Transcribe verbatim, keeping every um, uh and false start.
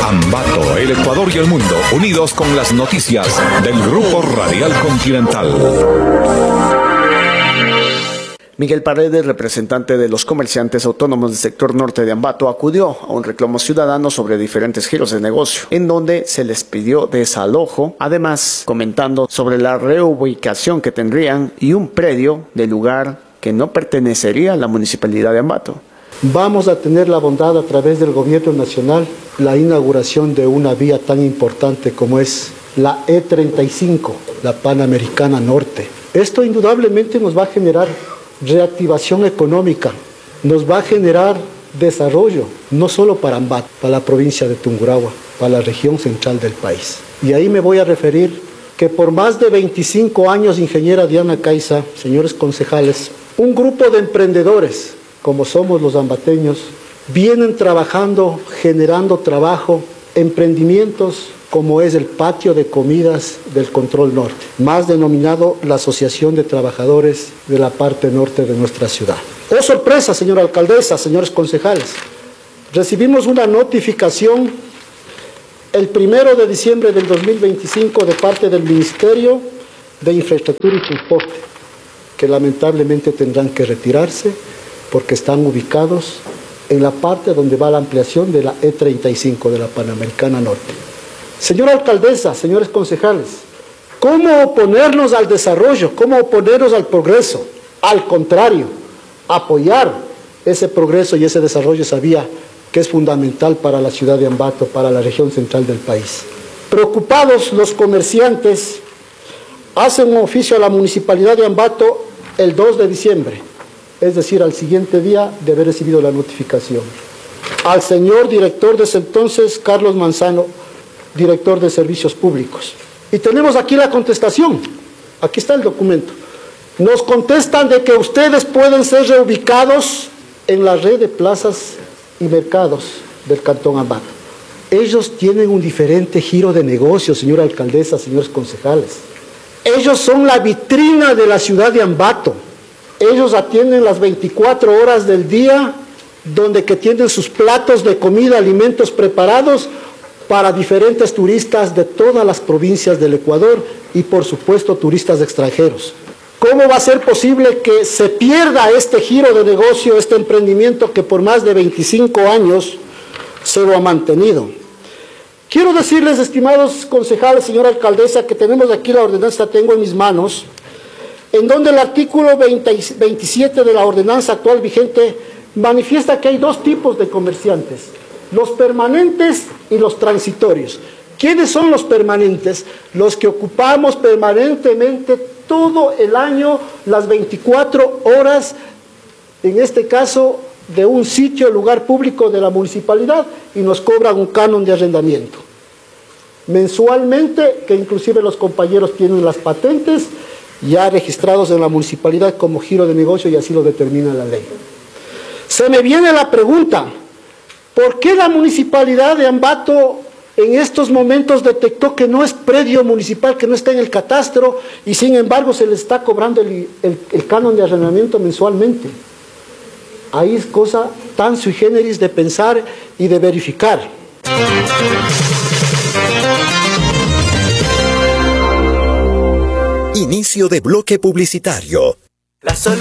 Ambato, el Ecuador y el mundo, unidos con las noticias del Grupo Radial Continental. Miguel Paredes, representante de los comerciantes autónomos del sector norte de Ambato, acudió a un reclamo ciudadano sobre diferentes giros de negocio, en donde se les pidió desalojo, además comentando sobre la reubicación que tendrían y un predio del lugar que no pertenecería a la municipalidad de Ambato. Vamos a tener la bondad a través del gobierno nacional la inauguración de una vía tan importante como es la E treinta y cinco, la Panamericana Norte. Esto indudablemente nos va a generar reactivación económica, nos va a generar desarrollo, no solo para Ambato, para la provincia de Tungurahua, para la región central del país. Y ahí me voy a referir que por más de veinticinco años, ingeniera Diana Caiza, señores concejales, un grupo de emprendedores, como somos los ambateños, vienen trabajando, generando trabajo, emprendimientos como es el patio de comidas del Control Norte, más denominado la Asociación de Trabajadores de la parte norte de nuestra ciudad. ¡Oh, sorpresa, señora alcaldesa, señores concejales! Recibimos una notificación el primero de diciembre del dos mil veinticinco de parte del Ministerio de Infraestructura y Transporte, que lamentablemente tendrán que retirarse porque están ubicados en la parte donde va la ampliación de la E treinta y cinco de la Panamericana Norte. Señora alcaldesa, señores concejales, ¿cómo oponernos al desarrollo? ¿Cómo oponernos al progreso? Al contrario, apoyar ese progreso y ese desarrollo sabía que es fundamental para la ciudad de Ambato, para la región central del país. Preocupados, los comerciantes hacen un oficio a la Municipalidad de Ambato el dos de diciembre, es decir, al siguiente día de haber recibido la notificación. Al señor director de ese entonces, Carlos Manzano, director de Servicios Públicos. Y tenemos aquí la contestación, aquí está el documento. Nos contestan de que ustedes pueden ser reubicados en la red de plazas y mercados del Cantón Ambato. Ellos tienen un diferente giro de negocio, señora alcaldesa, señores concejales. Ellos son la vitrina de la ciudad de Ambato. Ellos atienden las veinticuatro horas del día, donde que tienen sus platos de comida, alimentos preparados para diferentes turistas de todas las provincias del Ecuador y por supuesto turistas extranjeros. ¿Cómo va a ser posible que se pierda este giro de negocio, este emprendimiento que por más de veinticinco años se lo ha mantenido? Quiero decirles, estimados concejales, señora alcaldesa, que tenemos aquí la ordenanza, tengo en mis manos, en donde el artículo veintisiete de la ordenanza actual vigente manifiesta que hay dos tipos de comerciantes, los permanentes y los transitorios. ¿Quiénes son los permanentes? Los que ocupamos permanentemente todo el año, las veinticuatro horas, en este caso, de un sitio, lugar público de la municipalidad, y nos cobran un canon de arrendamiento. Mensualmente, que inclusive los compañeros tienen las patentes ya registrados en la municipalidad como giro de negocio y así lo determina la ley. Se me viene la pregunta, ¿por qué la municipalidad de Ambato en estos momentos detectó que no es predio municipal, que no está en el catastro, y sin embargo se le está cobrando el, el, el canon de arrendamiento mensualmente? Ahí es cosa tan sui generis de pensar y de verificar. Inicio de bloque publicitario. La